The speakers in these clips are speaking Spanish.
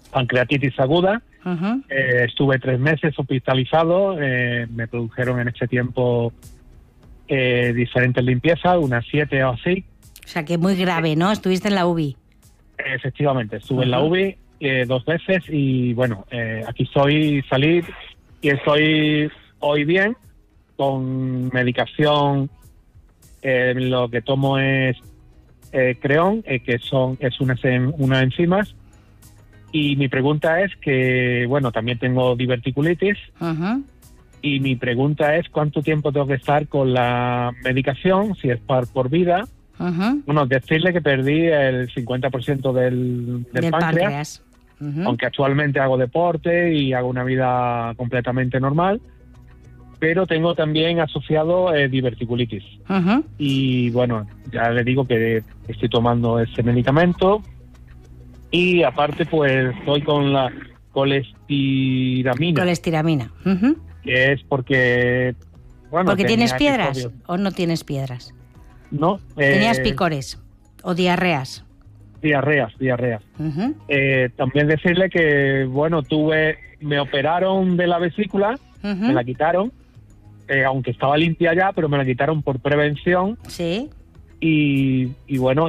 pancreatitis aguda. Uh-huh. Estuve 3 meses hospitalizado. Me produjeron en este tiempo diferentes limpiezas, unas 7 o así. O sea, que muy grave, ¿no? Estuviste en la UBI. Efectivamente, estuve en la UBI 2 veces y bueno, aquí salí y estoy hoy bien, con medicación. Lo que tomo es Creón, que es unas enzimas. Y mi pregunta es que, bueno, también tengo diverticulitis. Uh-huh. Y mi pregunta es cuánto tiempo tengo que estar con la medicación, si es por vida. Uh-huh. Bueno, decirle que perdí el 50% del páncreas. Uh-huh. Aunque actualmente hago deporte y hago una vida completamente normal, pero tengo también asociado diverticulitis. Uh-huh. Y bueno, ya le digo que estoy tomando ese medicamento y aparte pues estoy con la colestiramina. Colestiramina. Uh-huh. Que es porque... Bueno, ¿porque tienes piedras episodios. o no tienes piedras? No. ¿Tenías picores o diarreas? Diarreas. Uh-huh. También decirle que, bueno, me operaron de la vesícula, Uh-huh. me la quitaron, aunque estaba limpia ya, pero me la quitaron por prevención. Sí. Y bueno,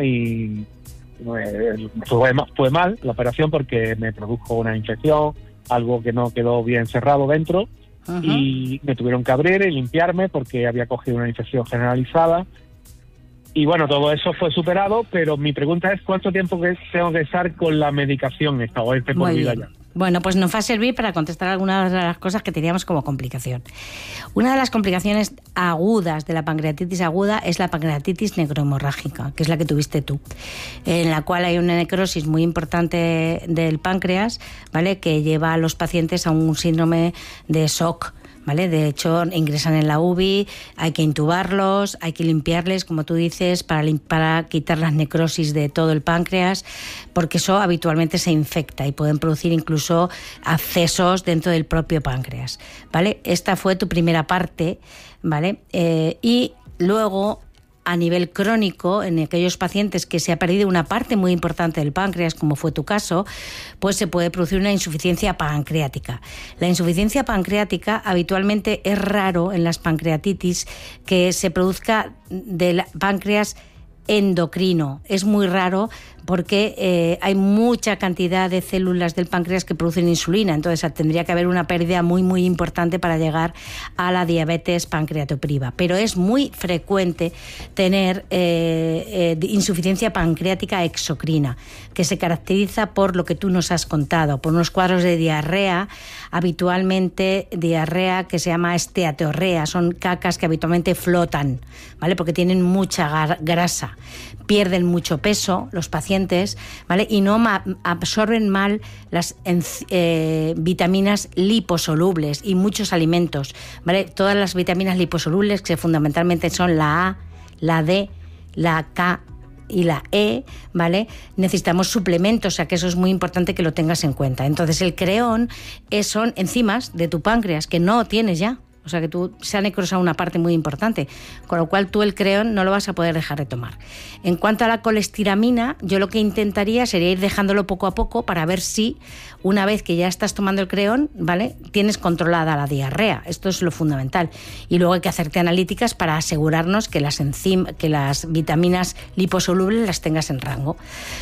fue mal la operación porque me produjo una infección, algo que no quedó bien cerrado dentro. Uh-huh. Y me tuvieron que abrir y limpiarme porque había cogido una infección generalizada. Y bueno, todo eso fue superado, pero mi pregunta es ¿cuánto tiempo tengo que estar con la medicación esta o por Muy vida bien. ya? Bueno, pues nos va a servir para contestar algunas de las cosas que teníamos como complicación. Una de las complicaciones agudas de la pancreatitis aguda es la pancreatitis necrohemorrágica, que es la que tuviste tú, en la cual hay una necrosis muy importante del páncreas, ¿vale?, que lleva a los pacientes a un síndrome de shock, ¿vale? De hecho, ingresan en la UBI, hay que intubarlos, hay que limpiarles, como tú dices, para quitar las necrosis de todo el páncreas, porque eso habitualmente se infecta y pueden producir incluso abscesos dentro del propio páncreas, ¿vale? Esta fue tu primera parte, ¿vale? Y luego, a nivel crónico, en aquellos pacientes que se ha perdido una parte muy importante del páncreas, como fue tu caso, pues se puede producir una insuficiencia pancreática. La insuficiencia pancreática habitualmente es raro en las pancreatitis que se produzca del páncreas endocrino. Es muy raro porque hay mucha cantidad de células del páncreas que producen insulina, entonces tendría que haber una pérdida muy muy importante para llegar a la diabetes pancreatopriva, pero es muy frecuente tener insuficiencia pancreática exocrina, que se caracteriza por lo que tú nos has contado, por unos cuadros de diarrea, habitualmente diarrea que se llama esteatorrea, son cacas que habitualmente flotan, ¿vale?, porque tienen mucha grasa, pierden mucho peso los pacientes, ¿vale?, y no absorben mal las vitaminas liposolubles y muchos alimentos, ¿vale? Todas las vitaminas liposolubles, que fundamentalmente son la A, la D, la K y la E, ¿vale? Necesitamos suplementos, o sea que eso es muy importante que lo tengas en cuenta. Entonces el creón son enzimas de tu páncreas que no tienes ya. O sea que tú se ha necrosado una parte muy importante, con lo cual tú el creón no lo vas a poder dejar de tomar. En cuanto a la colestiramina, yo lo que intentaría sería ir dejándolo poco a poco para ver si, una vez que ya estás tomando el creón, ¿vale?, tienes controlada la diarrea. Esto es lo fundamental. Y luego hay que hacerte analíticas para asegurarnos que las vitaminas liposolubles las tengas en rango.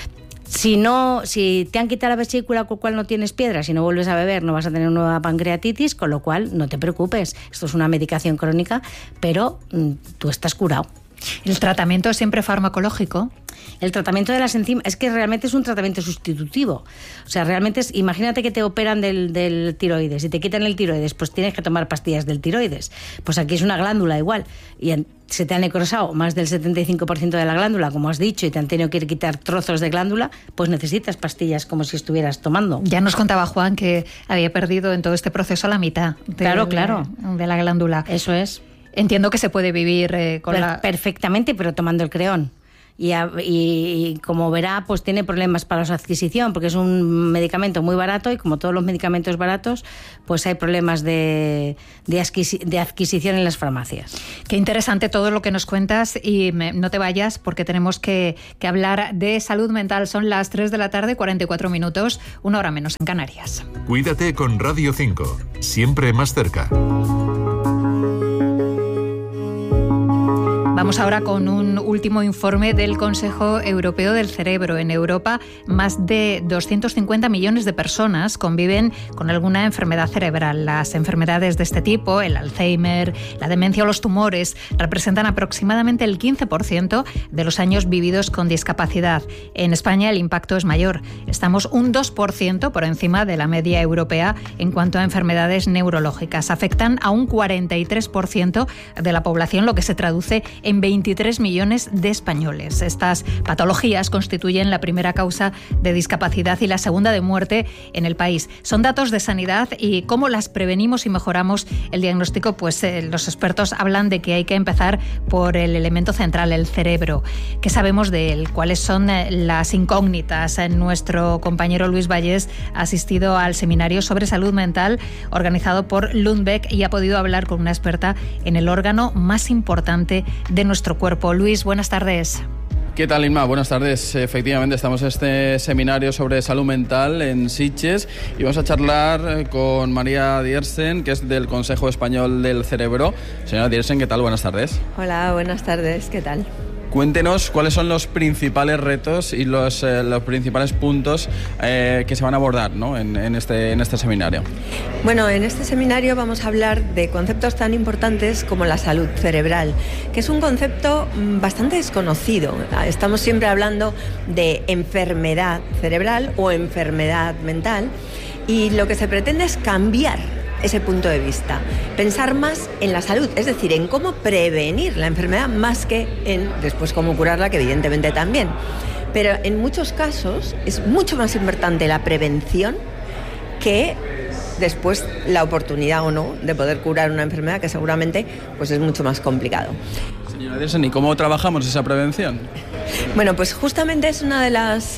Si te han quitado la vesícula con la cual no tienes piedras y no vuelves a beber, no vas a tener nueva pancreatitis, con lo cual no te preocupes. Esto es una medicación crónica, pero tú estás curado. ¿El tratamiento es siempre farmacológico? El tratamiento de las enzimas es que realmente es un tratamiento sustitutivo. O sea, realmente imagínate que te operan del tiroides y te quitan el tiroides, pues tienes que tomar pastillas del tiroides. Pues aquí es una glándula igual y se te ha necrosado más del 75% de la glándula, como has dicho, y te han tenido que quitar trozos de glándula, pues necesitas pastillas como si estuvieras tomando. Ya nos contaba Juan que había perdido en todo este proceso la mitad de la glándula. Eso es. Entiendo que se puede vivir perfectamente, pero tomando el creón. y como verá, pues tiene problemas para su adquisición, porque es un medicamento muy barato y como todos los medicamentos baratos, pues hay problemas de adquisición en las farmacias. Qué interesante todo lo que nos cuentas y no te vayas porque tenemos que hablar de salud mental. Son las 3 de la tarde, 44 minutos, 1 hora menos en Canarias. Cuídate con Radio 5, siempre más cerca. Vamos ahora con un último informe del Consejo Europeo del Cerebro. En Europa, más de 250 millones de personas conviven con alguna enfermedad cerebral. Las enfermedades de este tipo, el Alzheimer, la demencia o los tumores, representan aproximadamente el 15% de los años vividos con discapacidad. En España el impacto es mayor. Estamos un 2% por encima de la media europea en cuanto a enfermedades neurológicas. Afectan a un 43% de la población, lo que se traduce en 23 millones de españoles. Estas patologías constituyen la primera causa de discapacidad y la segunda de muerte en el país. Son datos de sanidad y cómo las prevenimos y mejoramos el diagnóstico, pues los expertos hablan de que hay que empezar por el elemento central, el cerebro. ¿Qué sabemos de él? ¿Cuáles son las incógnitas? Nuestro compañero Luis Vallés ha asistido al seminario sobre salud mental organizado por Lundbeck y ha podido hablar con una experta en el órgano más importante de nuestro cuerpo. Luis, buenas tardes. ¿Qué tal, Inma? Buenas tardes. Efectivamente, estamos en este seminario sobre salud mental en Sitges y vamos a charlar con María Diersen, que es del Consejo Español del Cerebro. Señora Diersen, ¿qué tal? Buenas tardes. Hola, buenas tardes. ¿Qué tal? Cuéntenos cuáles son los principales retos y los principales puntos que se van a abordar, ¿no? en este seminario. Bueno, en este seminario vamos a hablar de conceptos tan importantes como la salud cerebral, que es un concepto bastante desconocido. Estamos siempre hablando de enfermedad cerebral o enfermedad mental y lo que se pretende es cambiar ese punto de vista, pensar más en la salud, es decir, en cómo prevenir la enfermedad más que en después cómo curarla, que evidentemente también. Pero en muchos casos es mucho más importante la prevención que después la oportunidad o no de poder curar una enfermedad que seguramente pues es mucho más complicado. Señora Diersen, ¿y cómo trabajamos esa prevención? Bueno, pues justamente es una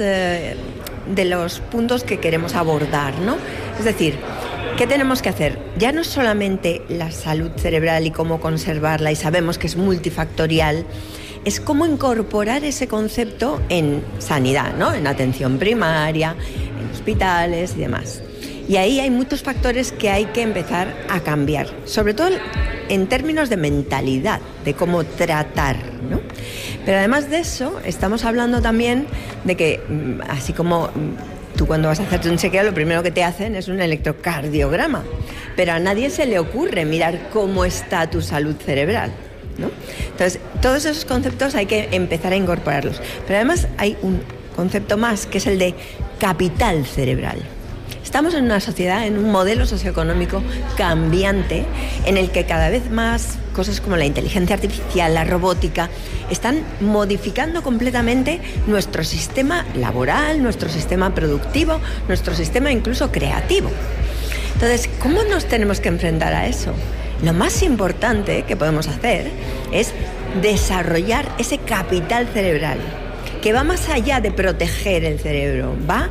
de los puntos que queremos abordar, ¿no? Es decir, ¿qué tenemos que hacer? Ya no solamente la salud cerebral y cómo conservarla, y sabemos que es multifactorial, es cómo incorporar ese concepto en sanidad, ¿no? En atención primaria, en hospitales y demás. Y ahí hay muchos factores que hay que empezar a cambiar, sobre todo en términos de mentalidad, de cómo tratar, ¿no? Pero además de eso, estamos hablando también de que, así como tú cuando vas a hacerte un chequeo, lo primero que te hacen es un electrocardiograma, pero a nadie se le ocurre mirar cómo está tu salud cerebral, ¿no? Entonces, todos esos conceptos hay que empezar a incorporarlos. Pero además hay un concepto más, que es el de capital cerebral. Estamos en una sociedad, en un modelo socioeconómico cambiante, en el que cada vez más cosas como la inteligencia artificial, la robótica, están modificando completamente nuestro sistema laboral, nuestro sistema productivo, nuestro sistema incluso creativo. Entonces, ¿cómo nos tenemos que enfrentar a eso? Lo más importante que podemos hacer es desarrollar ese capital cerebral, que va más allá de proteger el cerebro, va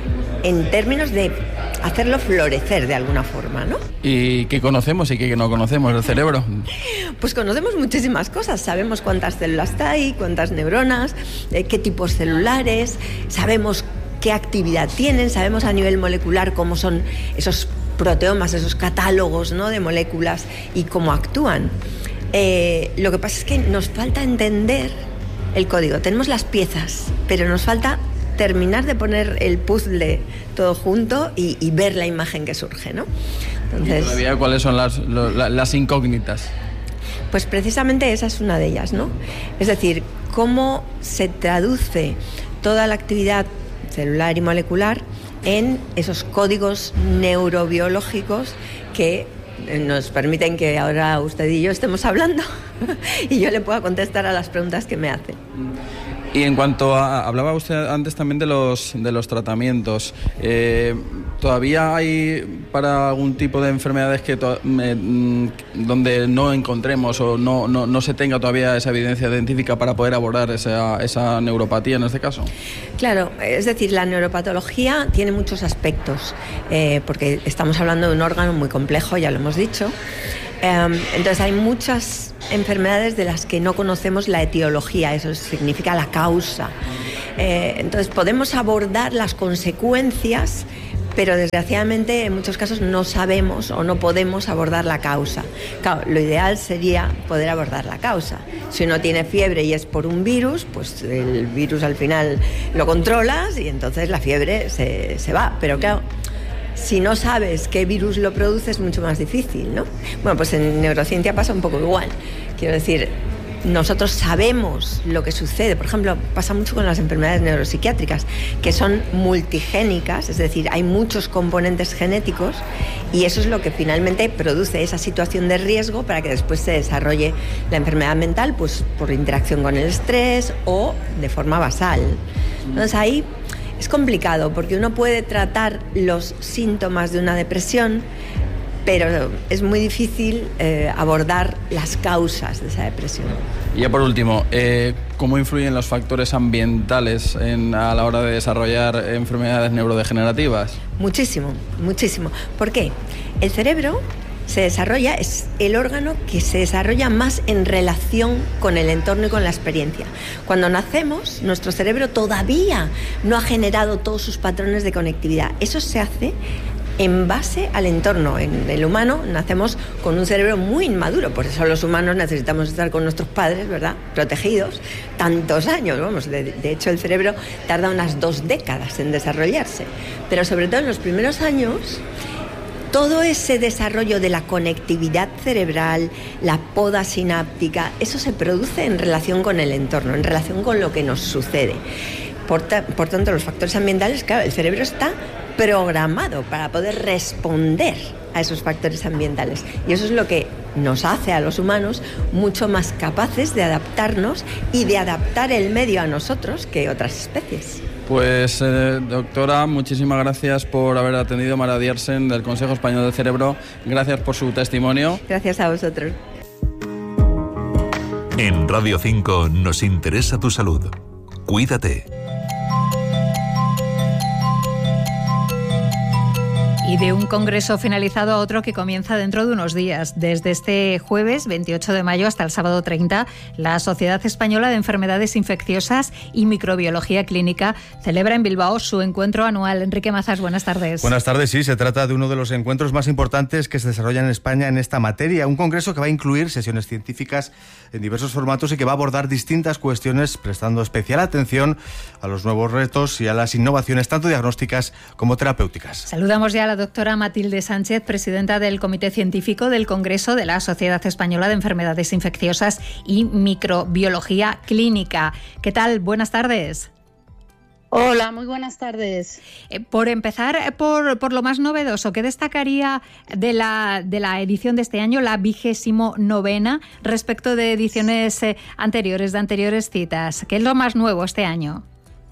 en términos de hacerlo florecer de alguna forma, ¿no? ¿Y qué conocemos y qué no conocemos del cerebro? Pues conocemos muchísimas cosas. Sabemos cuántas células hay, cuántas neuronas, qué tipos celulares, sabemos qué actividad tienen, sabemos a nivel molecular cómo son esos proteomas, esos catálogos, ¿no?, de moléculas y cómo actúan. Lo que pasa es que nos falta entender el código. Tenemos las piezas, pero nos falta terminar de poner el puzzle todo junto y ver la imagen que surge, ¿no? Entonces, ¿y todavía cuáles son las incógnitas? Pues precisamente esa es una de ellas, ¿no? Es decir, cómo se traduce toda la actividad celular y molecular en esos códigos neurobiológicos que nos permiten que ahora usted y yo estemos hablando y yo le pueda contestar a las preguntas que me hacen. Y en cuanto a, hablaba usted antes también de los tratamientos, ¿todavía hay para algún tipo de enfermedades que donde no encontremos o no se tenga todavía esa evidencia científica para poder abordar esa neuropatía en este caso? Claro, es decir, la neuropatología tiene muchos aspectos, porque estamos hablando de un órgano muy complejo, ya lo hemos dicho. Entonces hay muchas enfermedades de las que no conocemos la etiología, eso significa la causa. Entonces podemos abordar las consecuencias, pero desgraciadamente en muchos casos no sabemos o no podemos abordar la causa. Claro, lo ideal sería poder abordar la causa. Si uno tiene fiebre y es por un virus, pues el virus al final lo controlas y entonces la fiebre se va. Pero claro, si no sabes qué virus lo produce es mucho más difícil, ¿no? Bueno, pues en neurociencia pasa un poco igual. Quiero decir, nosotros sabemos lo que sucede. Por ejemplo, pasa mucho con las enfermedades neuropsiquiátricas, que son multigénicas, es decir, hay muchos componentes genéticos y eso es lo que finalmente produce esa situación de riesgo para que después se desarrolle la enfermedad mental, pues por interacción con el estrés o de forma basal. Entonces ahí es complicado porque uno puede tratar los síntomas de una depresión, pero es muy difícil abordar las causas de esa depresión. Y ya por último, ¿cómo influyen los factores ambientales a la hora de desarrollar enfermedades neurodegenerativas? Muchísimo, muchísimo. ¿Por qué? El cerebro se desarrolla, es el órgano que se desarrolla más en relación con el entorno y con la experiencia. Cuando nacemos, nuestro cerebro todavía no ha generado todos sus patrones de conectividad. Eso se hace en base al entorno. En el humano nacemos con un cerebro muy inmaduro, por eso los humanos necesitamos estar con nuestros padres, ¿verdad?, protegidos tantos años. Vamos, de hecho el cerebro tarda unas 2 décadas en desarrollarse, pero sobre todo en los primeros años todo ese desarrollo de la conectividad cerebral, la poda sináptica, eso se produce en relación con el entorno, en relación con lo que nos sucede. Por tanto, los factores ambientales, claro, el cerebro está programado para poder responder a esos factores ambientales. Y eso es lo que nos hace a los humanos mucho más capaces de adaptarnos y de adaptar el medio a nosotros que otras especies. Pues, doctora, muchísimas gracias por haber atendido. María Diersen, del Consejo Español del Cerebro. Gracias por su testimonio. Gracias a vosotros. En Radio 5 nos interesa tu salud. Cuídate. Y de un congreso finalizado a otro que comienza dentro de unos días. Desde este jueves 28 de mayo hasta el sábado 30, la Sociedad Española de Enfermedades Infecciosas y Microbiología Clínica celebra en Bilbao su encuentro anual. Enrique Mazas, buenas tardes. Buenas tardes, sí, se trata de uno de los encuentros más importantes que se desarrollan en España en esta materia. Un congreso que va a incluir sesiones científicas en diversos formatos y que va a abordar distintas cuestiones, prestando especial atención a los nuevos retos y a las innovaciones, tanto diagnósticas como terapéuticas. Saludamos ya a la doctora Matilde Sánchez, presidenta del Comité Científico del Congreso de la Sociedad Española de Enfermedades Infecciosas y Microbiología Clínica. ¿Qué tal? Buenas tardes. Hola, muy buenas tardes. Por empezar, por lo más novedoso, ¿qué destacaría de la edición de este año, la 29ª, respecto de ediciones anteriores, de anteriores citas? ¿Qué es lo más nuevo este año?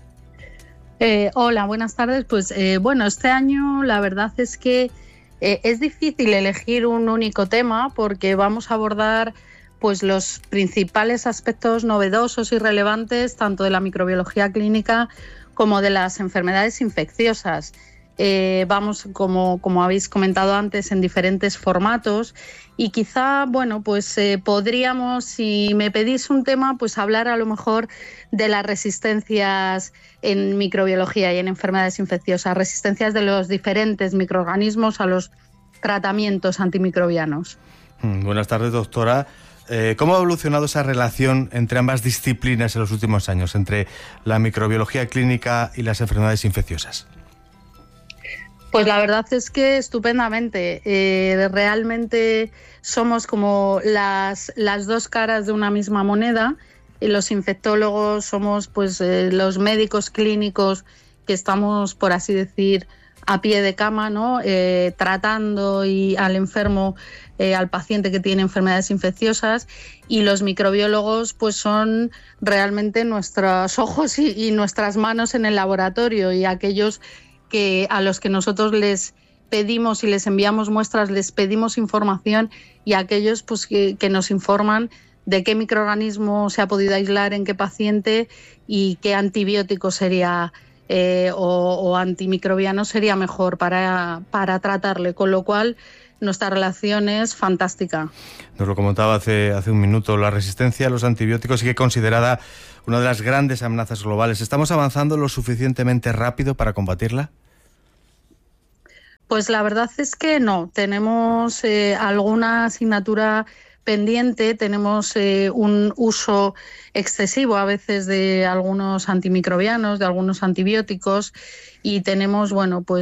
Hola, buenas tardes. Pues bueno, este año la verdad es que es difícil elegir un único tema porque vamos a abordar pues los principales aspectos novedosos y relevantes tanto de la microbiología clínica como de las enfermedades infecciosas. Vamos, como habéis comentado antes, en diferentes formatos y quizá, bueno, pues podríamos, si me pedís un tema, pues hablar a lo mejor de las resistencias en microbiología y en enfermedades infecciosas, resistencias de los diferentes microorganismos a los tratamientos antimicrobianos. Buenas tardes, doctora. ¿Cómo ha evolucionado esa relación entre ambas disciplinas en los últimos años, entre la microbiología clínica y las enfermedades infecciosas? Pues la verdad es que estupendamente. Realmente somos como las dos caras de una misma moneda. Y los infectólogos somos pues los médicos clínicos que estamos, por así decir, a pie de cama, ¿no? Tratando al enfermo, al paciente que tiene enfermedades infecciosas, y los microbiólogos pues son realmente nuestros ojos y nuestras manos en el laboratorio, y aquellos a los que nosotros les pedimos y les enviamos muestras, les pedimos información, y aquellos pues que nos informan de qué microorganismo se ha podido aislar en qué paciente y qué antibiótico sería o antimicrobiano sería mejor para tratarle, con lo cual nuestra relación es fantástica. Nos lo comentaba hace un minuto, la resistencia a los antibióticos sigue considerada una de las grandes amenazas globales. ¿Estamos avanzando lo suficientemente rápido para combatirla? Pues la verdad es que no. Tenemos alguna asignatura pendiente, tenemos un uso excesivo a veces de algunos antimicrobianos, de algunos antibióticos, y tenemos,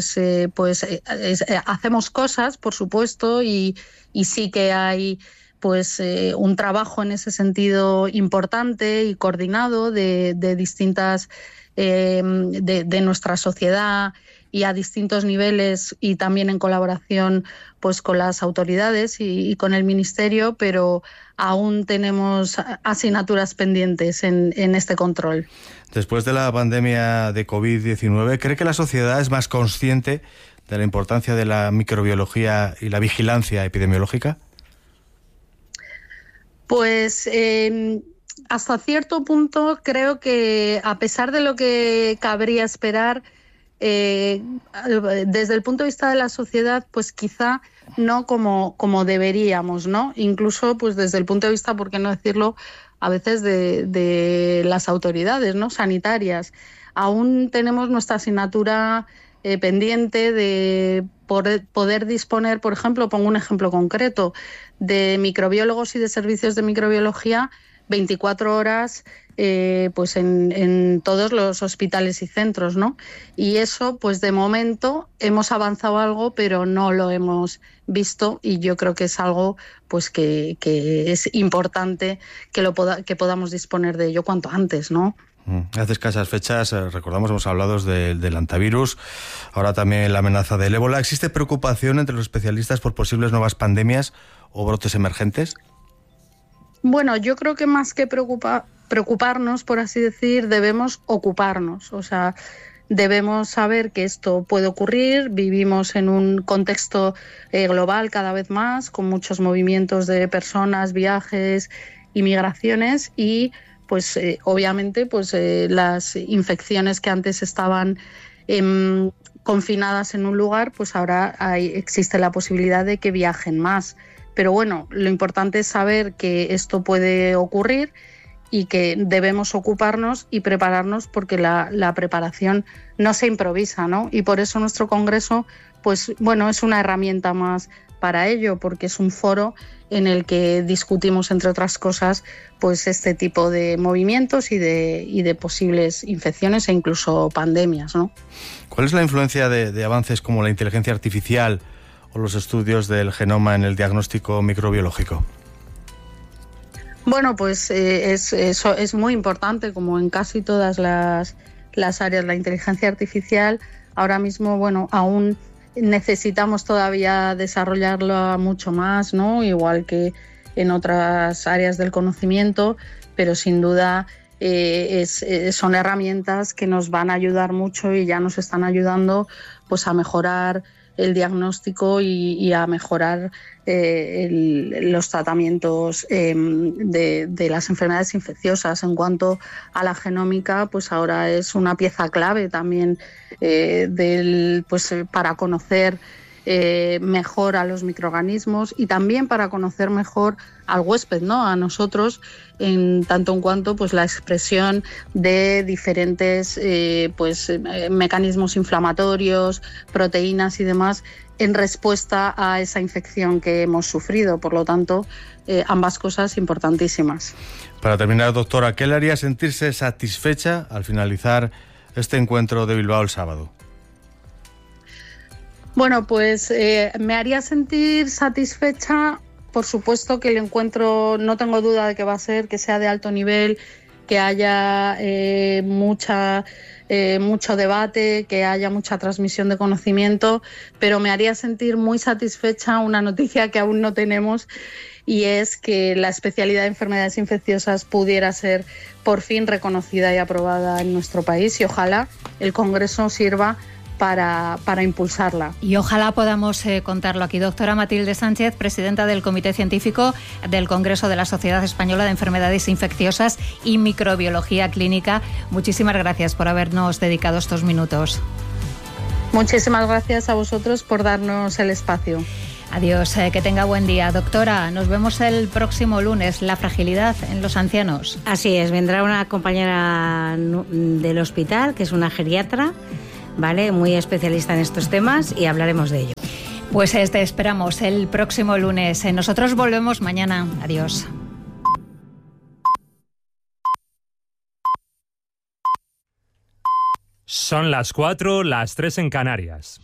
hacemos cosas, por supuesto, y sí que hay un trabajo en ese sentido importante y coordinado de distintas de nuestra sociedad y a distintos niveles, y también en colaboración pues con las autoridades y con el Ministerio, pero aún tenemos asignaturas pendientes en este control. Después de la pandemia de COVID-19, ¿cree que la sociedad es más consciente de la importancia de la microbiología y la vigilancia epidemiológica? Pues hasta cierto punto creo que, a pesar de lo que cabría esperar, desde el punto de vista de la sociedad, pues quizá no como deberíamos, ¿no? Incluso pues desde el punto de vista, por qué no decirlo, a veces de las autoridades, ¿no?, sanitarias. Aún tenemos nuestra asignatura pendiente de poder disponer, por ejemplo, pongo un ejemplo concreto, de microbiólogos y de servicios de microbiología 24 horas pues en todos los hospitales y centros, ¿no? Y eso, pues de momento hemos avanzado algo, pero no lo hemos visto, y yo creo que es algo pues que es importante que podamos disponer de ello cuanto antes, ¿no? Hace escasas fechas, recordamos, hemos hablado del hantavirus, ahora también la amenaza del ébola. ¿Existe preocupación entre los especialistas por posibles nuevas pandemias o brotes emergentes? Bueno, yo creo que más que preocuparnos, por así decir, debemos ocuparnos. O sea, debemos saber que esto puede ocurrir. Vivimos en un contexto global cada vez más, con muchos movimientos de personas, viajes y migraciones, y pues obviamente pues las infecciones que antes estaban confinadas en un lugar, pues ahora existe la posibilidad de que viajen más. Pero bueno, lo importante es saber que esto puede ocurrir y que debemos ocuparnos y prepararnos, porque la preparación no se improvisa, ¿no? Y por eso nuestro congreso, pues bueno, es una herramienta más para ello, porque es un foro en el que discutimos, entre otras cosas, pues este tipo de movimientos y de posibles infecciones e incluso pandemias, ¿no? ¿Cuál es la influencia de avances como la inteligencia artificial o los estudios del genoma en el diagnóstico microbiológico? Bueno, pues eso es muy importante, como en casi todas las áreas. La inteligencia artificial ahora mismo, bueno, aún necesitamos todavía desarrollarla mucho más, ¿no? Igual que en otras áreas del conocimiento, pero sin duda son herramientas que nos van a ayudar mucho y ya nos están ayudando pues a mejorar el diagnóstico y a mejorar los tratamientos de las enfermedades infecciosas. En cuanto a la genómica, pues ahora es una pieza clave también para conocer mejor a los microorganismos y también para conocer mejor al huésped, ¿no?, a nosotros, en tanto en cuanto pues la expresión de diferentes mecanismos inflamatorios, proteínas y demás en respuesta a esa infección que hemos sufrido. Por lo tanto, ambas cosas importantísimas. Para terminar, doctora, ¿qué le haría sentirse satisfecha al finalizar este encuentro de Bilbao el sábado? Bueno, pues me haría sentir satisfecha, por supuesto, que el encuentro, no tengo duda de que va a ser, que sea de alto nivel, que haya mucha mucho debate, que haya mucha transmisión de conocimiento, pero me haría sentir muy satisfecha una noticia que aún no tenemos, y es que la especialidad de enfermedades infecciosas pudiera ser por fin reconocida y aprobada en nuestro país, y ojalá el Congreso sirva para impulsarla. Y ojalá podamos contarlo aquí. Doctora Matilde Sánchez, presidenta del Comité Científico del Congreso de la Sociedad Española de Enfermedades Infecciosas y Microbiología Clínica, muchísimas gracias por habernos dedicado estos minutos. Muchísimas gracias a vosotros por darnos el espacio. Adiós, que tenga buen día. Doctora, nos vemos el próximo lunes. La fragilidad en los ancianos. Así es, vendrá una compañera del hospital, que es una geriatra, ¿vale? Muy especialista en estos temas, y hablaremos de ello. Pues te esperamos el próximo lunes. Nosotros volvemos mañana. Adiós. Son las 4, las 3 en Canarias.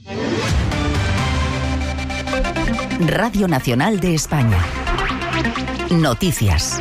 Radio Nacional de España. Noticias.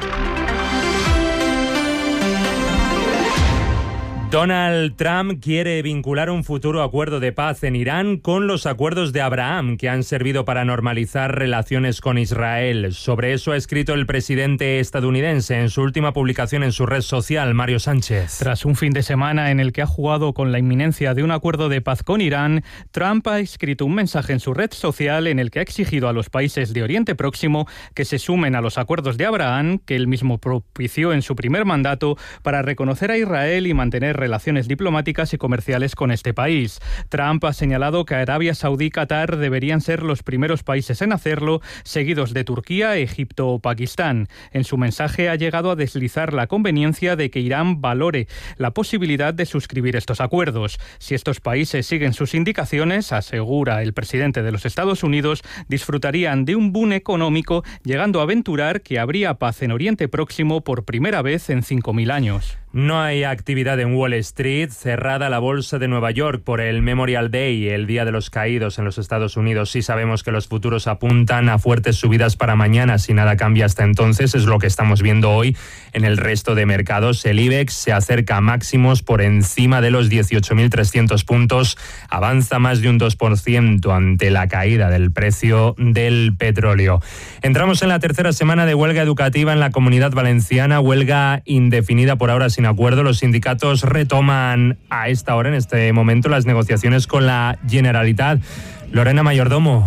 Donald Trump quiere vincular un futuro acuerdo de paz en Irán con los acuerdos de Abraham, que han servido para normalizar relaciones con Israel. Sobre eso ha escrito el presidente estadounidense en su última publicación en su red social, Mario Sánchez. Tras un fin de semana en el que ha jugado con la inminencia de un acuerdo de paz con Irán, Trump ha escrito un mensaje en su red social en el que ha exigido a los países de Oriente Próximo que se sumen a los acuerdos de Abraham, que él mismo propició en su primer mandato, para reconocer a Israel y mantener relaciones diplomáticas y comerciales con este país. Trump ha señalado que Arabia Saudí y Qatar deberían ser los primeros países en hacerlo, seguidos de Turquía, Egipto o Pakistán. En su mensaje ha llegado a deslizar la conveniencia de que Irán valore la posibilidad de suscribir estos acuerdos. Si estos países siguen sus indicaciones, asegura el presidente de los Estados Unidos, disfrutarían de un boom económico, llegando a aventurar que habría paz en Oriente Próximo por primera vez en 5.000 años. No hay actividad en Wall Street, cerrada la bolsa de Nueva York por el Memorial Day, el Día de los Caídos en los Estados Unidos. Sí sabemos que los futuros apuntan a fuertes subidas para mañana. Si nada cambia hasta entonces, es lo que estamos viendo hoy en el resto de mercados. El IBEX se acerca a máximos por encima de los 18.300 puntos. Avanza más de un 2% ante la caída del precio del petróleo. Entramos en la tercera semana de huelga educativa en la Comunidad Valenciana, huelga indefinida por ahora sin acuerdo. Los sindicatos retoman a esta hora, en este momento, las negociaciones con la Generalitat. Lorena Mayordomo.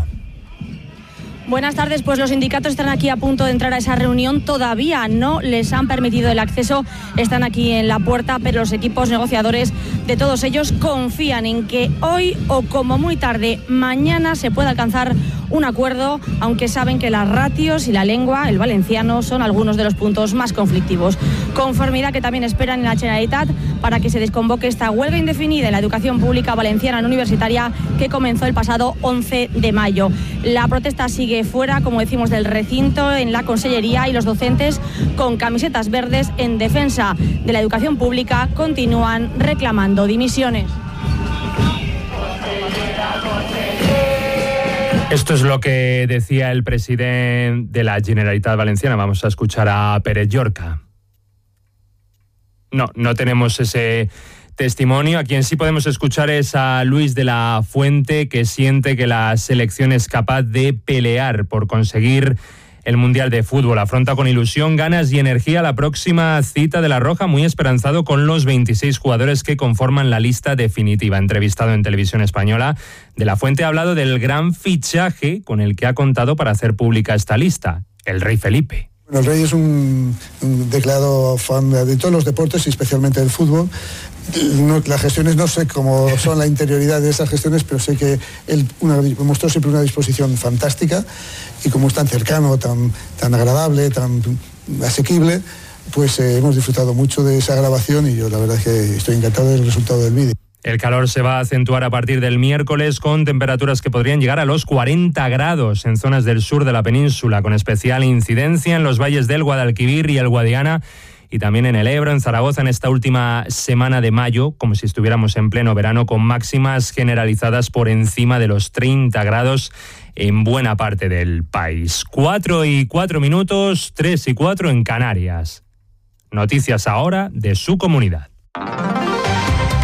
Buenas tardes, pues los sindicatos están aquí a punto de entrar a esa reunión, todavía no les han permitido el acceso, están aquí en la puerta, pero los equipos negociadores de todos ellos confían en que hoy o como muy tarde mañana se pueda alcanzar un acuerdo, aunque saben que las ratios y la lengua, el valenciano, son algunos de los puntos más conflictivos. Conformidad que también esperan en la Generalitat para que se desconvoque esta huelga indefinida en la educación pública valenciana no universitaria que comenzó el pasado 11 de mayo. La protesta sigue fuera, como decimos, del recinto, en la consellería, y los docentes con camisetas verdes en defensa de la educación pública continúan reclamando dimisiones. Esto es lo que decía el presidente de la Generalitat Valenciana. Vamos a escuchar a Pérez Llorca. No tenemos ese testimonio. A quien sí podemos escuchar es a Luis de la Fuente, que siente que la selección es capaz de pelear por conseguir el Mundial de Fútbol. Afronta con ilusión, ganas y energía la próxima cita de La Roja, muy esperanzado con los 26 jugadores que conforman la lista definitiva. Entrevistado en Televisión Española, de la Fuente ha hablado del gran fichaje con el que ha contado para hacer pública esta lista, el Rey Felipe. Bueno, el Rey es un declarado fan de todos los deportes y especialmente del fútbol. Las gestiones no sé cómo son la interioridad de esas gestiones, pero sé que él mostró siempre una disposición fantástica, y como es tan cercano, tan agradable, tan asequible, pues hemos disfrutado mucho de esa grabación, y yo la verdad es que estoy encantado del resultado del vídeo. El calor se va a acentuar a partir del miércoles, con temperaturas que podrían llegar a los 40 grados en zonas del sur de la península, con especial incidencia en los valles del Guadalquivir y el Guadiana, y también en el Ebro, en Zaragoza, en esta última semana de mayo, como si estuviéramos en pleno verano, con máximas generalizadas por encima de los 30 grados en buena parte del país. 4:04, 3:04 en Canarias. Noticias ahora de su comunidad.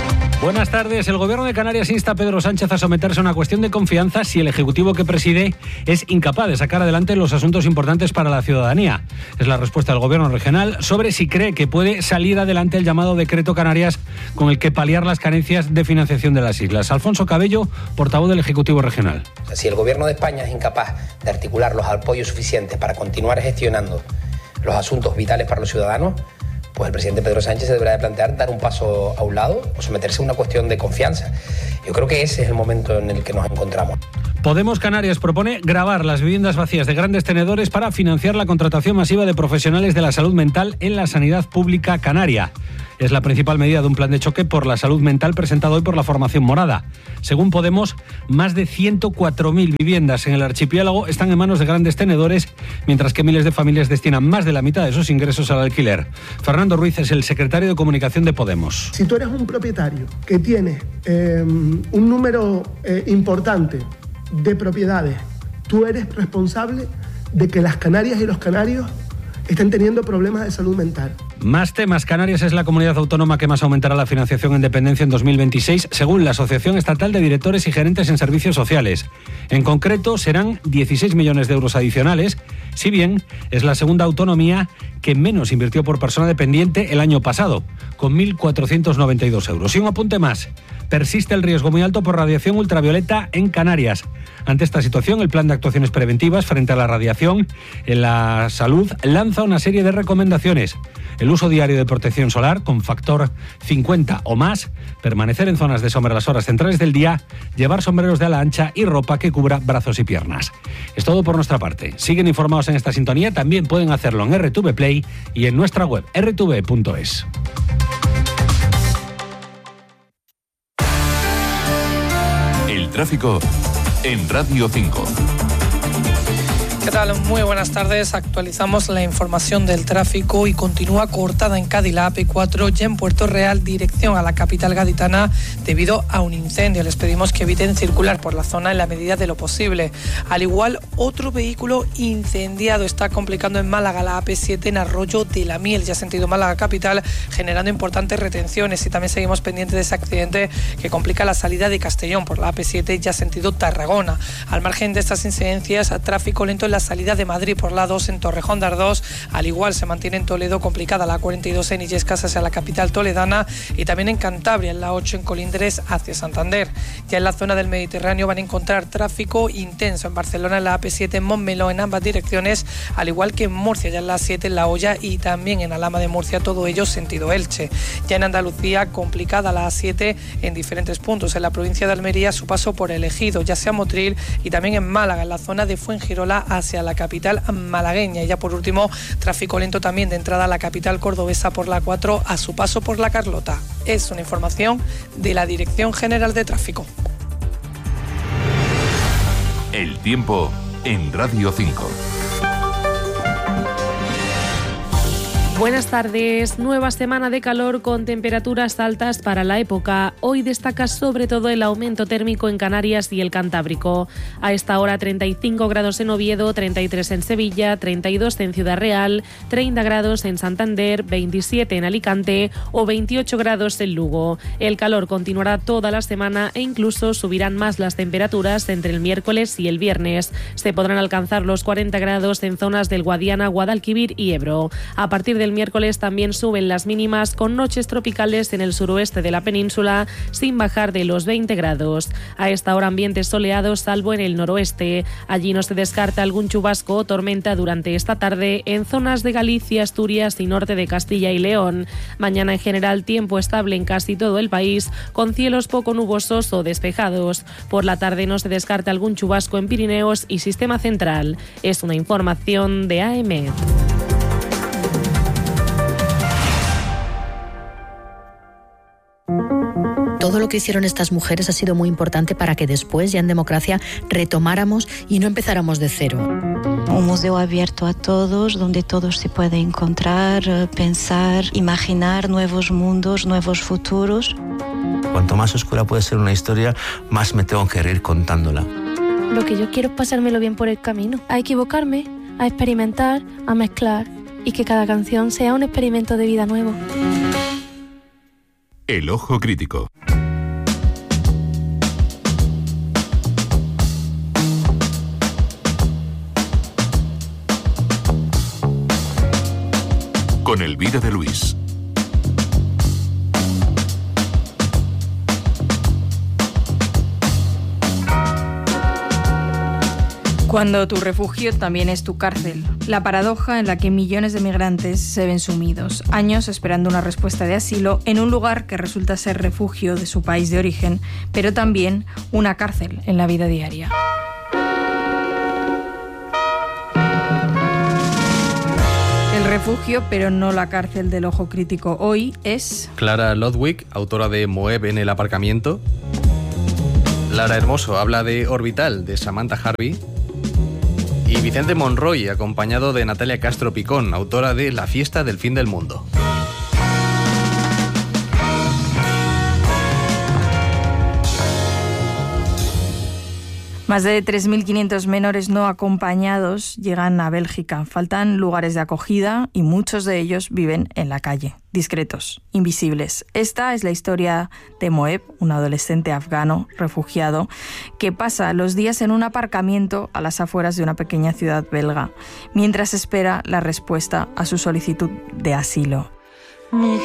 Buenas tardes. El Gobierno de Canarias insta a Pedro Sánchez a someterse a una cuestión de confianza si el Ejecutivo que preside es incapaz de sacar adelante los asuntos importantes para la ciudadanía. Es la respuesta del Gobierno regional sobre si cree que puede salir adelante el llamado Decreto Canarias con el que paliar las carencias de financiación de las islas. Alfonso Cabello, portavoz del Ejecutivo regional. Si el Gobierno de España es incapaz de articular los apoyos suficientes para continuar gestionando los asuntos vitales para los ciudadanos, pues el presidente Pedro Sánchez se deberá de plantear dar un paso a un lado o someterse a una cuestión de confianza. Yo creo que ese es el momento en el que nos encontramos. Podemos Canarias propone gravar las viviendas vacías de grandes tenedores para financiar la contratación masiva de profesionales de la salud mental en la sanidad pública canaria. Es la principal medida de un plan de choque por la salud mental presentado hoy por la formación morada. Según Podemos, más de 104.000 viviendas en el archipiélago están en manos de grandes tenedores, mientras que miles de familias destinan más de la mitad de sus ingresos al alquiler. Fernando Ruiz es el secretario de Comunicación de Podemos. Si tú eres un propietario que tiene un número importante de propiedades, tú eres responsable de que las Canarias y los canarios estén teniendo problemas de salud mental. Más temas. Canarias es la comunidad autónoma que más aumentará la financiación en dependencia en 2026, según la Asociación Estatal de Directores y Gerentes en Servicios Sociales. En concreto, serán 16 millones de euros adicionales, si bien es la segunda autonomía que menos invirtió por persona dependiente el año pasado, con 1.492 euros. Y un apunte más. Persiste el riesgo muy alto por radiación ultravioleta en Canarias. Ante esta situación, el Plan de Actuaciones Preventivas frente a la radiación en la salud lanza una serie de recomendaciones. El uso diario de protección solar con factor 50 o más, permanecer en zonas de sombra las horas centrales del día, llevar sombreros de ala ancha y ropa que cubra brazos y piernas. Es todo por nuestra parte. Siguen informados en esta sintonía, también pueden hacerlo en RTV Play y en nuestra web rtv.es. El tráfico en Radio 5. ¿Qué tal? Muy buenas tardes. Actualizamos la información del tráfico y continúa cortada en Cádiz la AP4 y en Puerto Real dirección a la capital gaditana debido a un incendio. Les pedimos que eviten circular por la zona en la medida de lo posible. Al igual, otro vehículo incendiado está complicando en Málaga la AP7 en Arroyo de la Miel, ya sentido Málaga capital, generando importantes retenciones. Y también seguimos pendientes de ese accidente que complica la salida de Castellón por la AP7 ya sentido Tarragona. Al margen de estas incidencias, tráfico lento en la salida de Madrid por la 2 en Torrejón de Ardós. Al igual se mantiene en Toledo complicada la 42 en Illescas hacia la capital toledana y también en Cantabria en la 8 en Colindres hacia Santander. Ya en la zona del Mediterráneo van a encontrar tráfico intenso en Barcelona en la AP7 en Montmeló en ambas direcciones, al igual que en Murcia ya en la 7 en La Hoya y también en Alhama de Murcia, todo ello sentido Elche. Ya en Andalucía complicada la A7 en diferentes puntos. En la provincia de Almería su paso por el Ejido, ya sea Motril, y también en Málaga en la zona de Fuengirola hacia la capital malagueña. Y ya por último, tráfico lento también de entrada a la capital cordobesa por la 4 a su paso por la Carlota. Es una información de la Dirección General de Tráfico. El tiempo en Radio 5. Buenas tardes. Nueva semana de calor con temperaturas altas para la época. Hoy destaca sobre todo el aumento térmico en Canarias y el Cantábrico. A esta hora 35 grados en Oviedo, 33 en Sevilla, 32 en Ciudad Real, 30 grados en Santander, 27 en Alicante o 28 grados en Lugo. El calor continuará toda la semana e incluso subirán más las temperaturas entre el miércoles y el viernes. Se podrán alcanzar los 40 grados en zonas del Guadiana, Guadalquivir y Ebro. A partir del miércoles también suben las mínimas con noches tropicales en el suroeste de la península sin bajar de los 20 grados. A esta hora ambientes soleados salvo en el noroeste. Allí no se descarta algún chubasco o tormenta durante esta tarde en zonas de Galicia, Asturias y norte de Castilla y León. Mañana en general tiempo estable en casi todo el país con cielos poco nubosos o despejados. Por la tarde no se descarta algún chubasco en Pirineos y Sistema Central. Es una información de AEMET. Todo lo que hicieron estas mujeres ha sido muy importante para que después, ya en democracia, retomáramos y no empezáramos de cero. Un museo abierto a todos, donde todos se pueden encontrar, pensar, imaginar nuevos mundos, nuevos futuros. Cuanto más oscura puede ser una historia, más me tengo que reír contándola. Lo que yo quiero es pasármelo bien por el camino, a equivocarme, a experimentar, a mezclar y que cada canción sea un experimento de vida nuevo. El ojo crítico. con Elvira de Luis. Cuando tu refugio también es tu cárcel. La paradoja en la que millones de migrantes se ven sumidos, años esperando una respuesta de asilo en un lugar que resulta ser refugio de su país de origen, pero también una cárcel en la vida diaria. El refugio, pero no la cárcel del ojo crítico hoy, es... Clara Lodwick, autora de Moeb en el aparcamiento. Lara Hermoso habla de Orbital, de Samantha Harvey. Y Vicente Monroy, acompañado de Natalia Castro Picón, autora de La fiesta del fin del mundo. Más de 3.500 menores no acompañados llegan a Bélgica. Faltan lugares de acogida y muchos de ellos viven en la calle, discretos, invisibles. Esta es la historia de Moeb, un adolescente afgano refugiado que pasa los días en un aparcamiento a las afueras de una pequeña ciudad belga, mientras espera la respuesta a su solicitud de asilo.